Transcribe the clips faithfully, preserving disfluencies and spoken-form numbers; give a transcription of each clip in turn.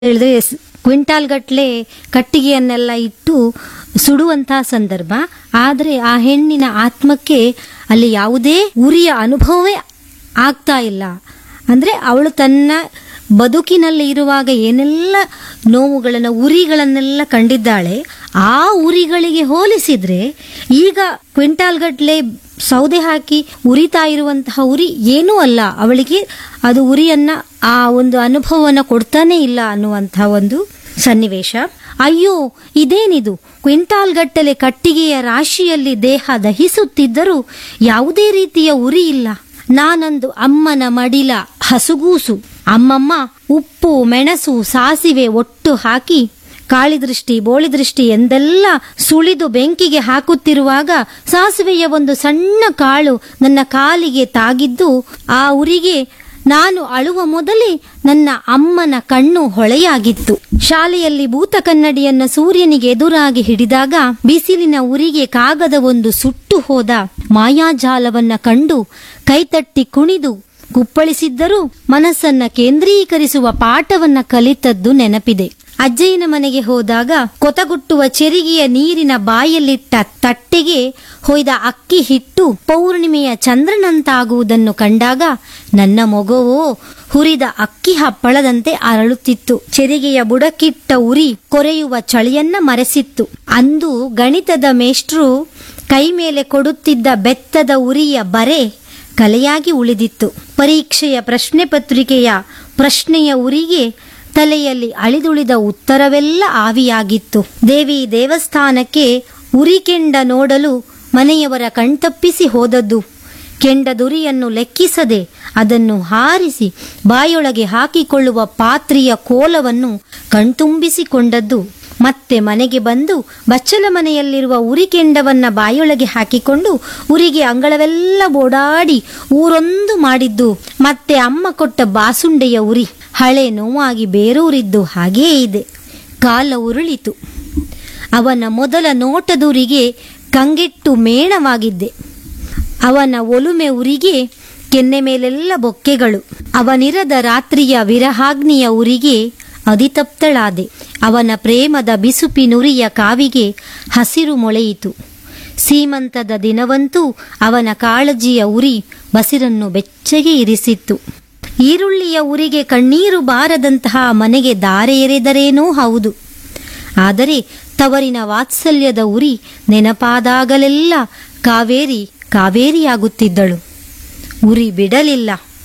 ಹೇಳಿದ್ರೆ ಸ್- ಕ್ವಿಂಟಾಲ್ ಗಟ್ಲೆ ಕಟ್ಟಿಗೆಯನ್ನೆಲ್ಲ ಇಟ್ಟು ಸುಡುವಂತಹ ಸಂದರ್ಭ. ಆದರೆ ಆ ಹೆಣ್ಣಿನ ಆತ್ಮಕ್ಕೆ ಅಲ್ಲಿ ಯಾವುದೇ ಉರಿಯ ಅನುಭವವೇ ಆಗ್ತಾ ಇಲ್ಲ. ಅಂದ್ರೆ ಅವಳು ತನ್ನ ಬದುಕಿನಲ್ಲಿ ಇರುವಾಗ ಏನೆಲ್ಲ ನೋವುಗಳನ್ನು ಉರಿಗಳನ್ನೆಲ್ಲ ಕಂಡಿದ್ದಾಳೆ, ಆ ಉರಿಗಳಿಗೆ ಹೋಲಿಸಿದ್ರೆ ಈಗ ಕ್ವಿಂಟಾಲ್ ಗಟ್ಲೆ ಸೌದೆ ಹಾಕಿ ಉರಿತಾ ಇರುವಂತಹ ಉರಿ ಏನೂ ಅಲ್ಲ. ಅವಳಿಗೆ ಅದು ಉರಿಯನ್ನ ಆ ಒಂದು ಅನುಭವವನ್ನು ಕೊಡ್ತಾನೆ ಇಲ್ಲ ಅನ್ನುವಂತಹ ಒಂದು ಸನ್ನಿವೇಶ. ಅಯ್ಯೋ ಇದೇನಿದು, ಕ್ವಿಂಟಾಲ್ ಗಟ್ಟಲೆ ಕಟ್ಟಿಗೆಯ ರಾಶಿಯಲ್ಲಿ ದೇಹ ದಹಿಸುತ್ತಿದ್ದರೂ ಯಾವುದೇ ರೀತಿಯ ಉರಿ ಇಲ್ಲ. ನಾನಂದು ಅಮ್ಮನ ಮಡಿಲ ಹಸುಗೂಸು. ಅಮ್ಮಮ್ಮ ಉಪ್ಪು ಮೆಣಸು ಸಾಸಿವೆ ಒಟ್ಟು ಹಾಕಿ ಕಾಳಿದೃಷ್ಟಿ ಬೋಳಿದೃಷ್ಟಿ ಎಂದೆಲ್ಲ ಸುಳಿದು ಬೆಂಕಿಗೆ ಹಾಕುತ್ತಿರುವಾಗ ಸಾಸಿವೆಯ ಒಂದು ಸಣ್ಣ ಕಾಳು ನನ್ನ ಕಾಲಿಗೆ ತಾಗಿದ್ದು ಆ ಉರಿಗೆ ನಾನು ಅಳುವ ಮೊದಲೇ ನನ್ನ ಅಮ್ಮನ ಕಣ್ಣು ಹೊಳೆಯಾಗಿತ್ತು. ಶಾಲೆಯಲ್ಲಿ ಭೂತ ಕನ್ನಡಿಯನ್ನ ಸೂರ್ಯನಿಗೆ ಎದುರಾಗಿ ಹಿಡಿದಾಗ ಬಿಸಿಲಿನ ಉರಿಗೆ ಕಾಗದ ಒಂದು ಸುಟ್ಟು ಹೋದ ಮಾಯಾಜಾಲವನ್ನ ಕಂಡು ಕೈತಟ್ಟಿ ಕುಣಿದು ಕುಪ್ಪಳಿಸಿದ್ದರೂ ಮನಸ್ಸನ್ನ ಕೇಂದ್ರೀಕರಿಸುವ ಪಾಠವನ್ನ ಕಲಿತದ್ದು ನೆನಪಿದೆ. ಅಜ್ಜಯ್ಯನ ಮನೆಗೆ ಹೋದಾಗ ಕೊತಗುಟ್ಟುವ ಚೆರಿಗೆಯ ನೀರಿನ ಬಾಯಲ್ಲಿಟ್ಟ ತಟ್ಟೆಗೆ ಹೊಯ್ದ ಅಕ್ಕಿ ಹಿಟ್ಟು ಪೌರ್ಣಿಮೆಯ ಚಂದ್ರನಂತಾಗುವುದನ್ನು ಕಂಡಾಗ ನನ್ನ ಮೊಗವೋ ಹುರಿದ ಅಕ್ಕಿ ಹಪ್ಪಳದಂತೆ ಅರಳುತ್ತಿತ್ತು. ಚೆರಿಗೆಯ ಬುಡಕ್ಕಿಟ್ಟ ಉರಿ ಕೊರೆಯುವ ಚಳಿಯನ್ನ ಮರೆಸಿತ್ತು. ಅಂದು ಗಣಿತದ ಮೇಷ್ಟ್ರು ಕೈ ಮೇಲೆ ಕೊಡುತ್ತಿದ್ದ ಬೆತ್ತದ ಉರಿಯ ಬರೆ ಕಲೆಯಾಗಿ ಉಳಿದಿತ್ತು. ಪರೀಕ್ಷೆಯ ಪ್ರಶ್ನೆ ಪತ್ರಿಕೆಯ ಪ್ರಶ್ನೆಯ ಉರಿಗೆ ತಲೆಯಲ್ಲಿ ಅಳಿದುಳಿದ ಉತ್ತರವೆಲ್ಲ ಆವಿಯಾಗಿತ್ತು. ದೇವಿ ದೇವಸ್ಥಾನಕ್ಕೆ ಉರಿ ಕೆಂಡ ನೋಡಲು ಮನೆಯವರ ಕಣ್ತಪ್ಪಿಸಿ ಹೋದದ್ದು. ಕೆಂಡದುರಿಯನ್ನು ಲೆಕ್ಕಿಸದೆ ಅದನ್ನು ಹಾರಿಸಿ ಬಾಯೊಳಗೆ ಹಾಕಿಕೊಳ್ಳುವ ಪಾತ್ರೆಯ ಕೋಲವನ್ನು ಕಣ್ತುಂಬಿಸಿಕೊಂಡದ್ದು. ಮತ್ತೆ ಮನೆಗೆ ಬಂದು ಬಚ್ಚಲ ಮನೆಯಲ್ಲಿರುವ ಉರಿ ಕೆಂಡವನ್ನ ಬಾಯೊಳಗೆ ಹಾಕಿಕೊಂಡು ಉರಿಗೆ ಅಂಗಳವೆಲ್ಲ ಓಡಾಡಿ ಊರೊಂದು ಮಾಡಿದ್ದು. ಮತ್ತೆ ಅಮ್ಮ ಕೊಟ್ಟ ಬಾಸುಂಡೆಯ ಉರಿ ಹಳೆ ನೋವಾಗಿ ಬೇರೂರಿದ್ದು ಹಾಗೇ ಇದೆ. ಕಾಲ ಉರುಳಿತು. ಅವನ ಮೊದಲ ನೋಟದುರಿಗೆ ಕಂಗೆಟ್ಟು ಮೇಣವಾಗಿದ್ದೆ. ಅವನ ಒಲುಮೆ ಉರಿಗೆ ಕೆನ್ನೆ ಮೇಲೆಲ್ಲ ಬೊಕ್ಕೆಗಳು. ಅವನಿರದ ರಾತ್ರಿಯ ವಿರಹಾಗ್ನಿಯ ಉರಿಗೆ ಅದಿತಪ್ತಳಾದೆ. ಅವನ ಪ್ರೇಮದ ಬಿಸುಪಿನುರಿಯ ಕಾವಿಗೆ ಹಸಿರು ಮೊಳೆಯಿತು. ಸೀಮಂತದ ದಿನವಂತೂ ಅವನ ಕಾಳಜಿಯ ಉರಿ ಬಸಿರನ್ನು ಬೆಚ್ಚಗೆ ಇರಿಸಿತ್ತು. ಈರುಳ್ಳಿಯ ಉರಿಗೆ ಕಣ್ಣೀರು ಬಾರದಂತಹ ಮನೆಗೆ ದಾರೆ ಎರೆದರೇನೂ ಹೌದು. ಆದರೆ ತವರಿನ ವಾತ್ಸಲ್ಯದ ಉರಿ ನೆನಪಾದಾಗಲೆಲ್ಲ ಕಾವೇರಿ ಕಾವೇರಿಯಾಗುತ್ತಿದ್ದಳು. ಉರಿ ಬಿಡಲಿಲ್ಲ.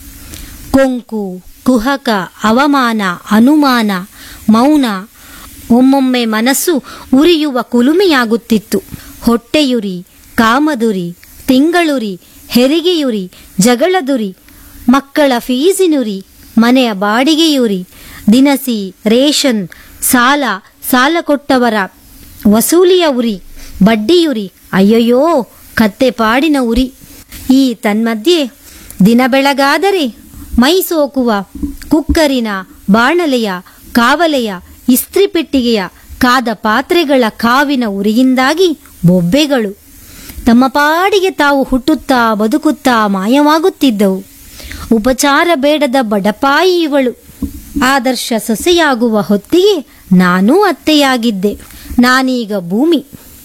ಕೊಂಕು ಕುಹಕ ಅವಮಾನ ಅನುಮಾನ ಮೌನ ಒಮ್ಮೊಮ್ಮೆ ಮನಸ್ಸು ಉರಿಯುವ ಕುಲುಮೆಯಾಗುತ್ತಿತ್ತು. ಹೊಟ್ಟೆಯುರಿ ಕಾಮದುರಿ ತಿಂಗಳುರಿ ಹೆರಿಗೆಯುರಿ ಜಗಳದುರಿ ಮಕ್ಕಳ ಫೀಸಿನುರಿ ಮನೆಯ ಬಾಡಿಗೆಯುರಿ ದಿನಸಿ ರೇಷನ್ ಸಾಲ ಸಾಲ ಕೊಟ್ಟವರ ವಸೂಲಿಯ ಉರಿ ಬಡ್ಡಿಯುರಿ ಅಯ್ಯಯ್ಯೋ ಕತ್ತೆ ಪಾಡಿನ ಉರಿ. ಈ ತನ್ಮಧ್ಯೆ ದಿನ ಬೆಳಗಾದರೆ ಮೈ ಸೋಕುವ ಕುಕ್ಕರಿನ ಬಾಣಲೆಯ ಕಾವಲೆಯ ಇಸ್ತ್ರಿಪೆಟ್ಟಿಗೆಯ ಕಾದ ಪಾತ್ರೆಗಳ ಕಾವಿನ ಉರಿಯಿಂದಾಗಿ ಬೊಬ್ಬೆಗಳು ತಮ್ಮ ಪಾಡಿಗೆ ತಾವು ಹುಟ್ಟುತ್ತಾ ಬದುಕುತ್ತಾ ಮಾಯವಾಗುತ್ತಿದ್ದವು. ಉಪಚಾರ ಬೇಡದ ಬಡಪಾಯಿ ಇವಳು. ಆದರ್ಶ ಸೊಸೆಯಾಗುವ ಹೊತ್ತಿಗೆ ನಾನೂ ಅತ್ತೆಯಾಗಿದ್ದೆ. ನಾನೀಗ ಭೂಮಿ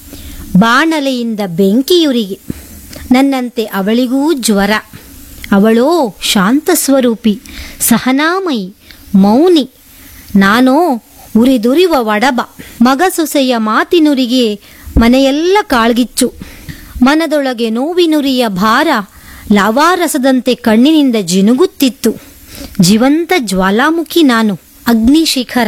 ಬಾಣಲೆಯಿಂದ ಬೆಂಕಿಯುರಿಗೆ. ನನ್ನಂತೆ ಅವಳಿಗೂ ಜ್ವರ. ಅವಳೋ ಶಾಂತ ಸ್ವರೂಪಿ ಸಹನಾಮಯಿ ಮೌನಿ. ನಾನೋ ಉರಿದುರಿವ ಒಡಬ. ಮಗ ಸೊಸೆಯ ಮಾತಿನುರಿಗೆ ಮನೆಯೆಲ್ಲ ಕಾಳ್ಗಿಚ್ಚು. ಮನದೊಳಗೆ ನೋವಿನುರಿಯ ಭಾರ ಲಾವಾರಸದಂತೆ ಕಣ್ಣಿನಿಂದ ಜಿನುಗುತ್ತಿತ್ತು. ಜೀವಂತ ಜ್ವಾಲಾಮುಖಿ ನಾನು, ಅಗ್ನಿಶಿಖರ.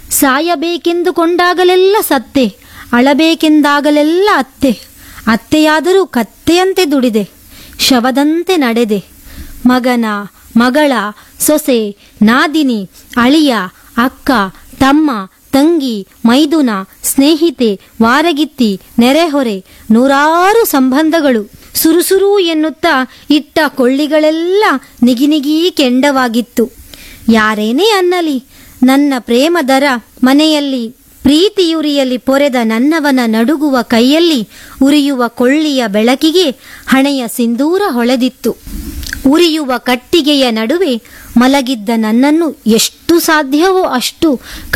ಸಾಯಬೇಕೆಂದುಕೊಂಡಾಗಲೆಲ್ಲ ಸತ್ತೆ, ಅಳಬೇಕೆಂದಾಗಲೆಲ್ಲ ಅತ್ತೆ. ಅತ್ತೆಯಾದರೂ ಕತ್ತೆಯಂತೆ ದುಡಿದೆ, ಶವದಂತೆ ನಡೆದೆ. ಮಗನ ಮಗಳ ಸೊಸೆ ನಾದಿನಿ ಅಳಿಯ ಅಕ್ಕ ತಮ್ಮ ತಂಗಿ ಮೈದುನ ಸ್ನೇಹಿತೆ ವಾರಗಿತ್ತಿ ನೆರೆಹೊರೆ ನೂರಾರು ಸಂಬಂಧಗಳು ಸುರುಸುರು ಎನ್ನುತ್ತಾ ಇಟ್ಟ ಕೊಳ್ಳಿಗಳೆಲ್ಲ ನಿಗಿನಿಗಿ ಕೆಂಡವಾಗಿತ್ತು. ಯಾರೇನೇ ಅನ್ನಲಿ ನನ್ನ ಪ್ರೇಮದರ ಮನೆಯಲ್ಲಿ ಪ್ರೀತಿಯುರಿಯಲ್ಲಿ ಪೊರೆದ ನನ್ನವನ ನಡುಗುವ ಕೈಯಲ್ಲಿ ಉರಿಯುವ ಕೊಳ್ಳಿಯ ಬೆಳಕಿಗೆ ಹಣೆಯ ಸಿಂಧೂರ ಹೊಳೆದಿತ್ತು. ಉರಿಯುವ ಕಟ್ಟಿಗೆಯ ನಡುವೆ ಮಲಗಿದ್ದ ನನ್ನನ್ನು ಎಷ್ಟು ಸಾಧ್ಯವೋ ಅಷ್ಟು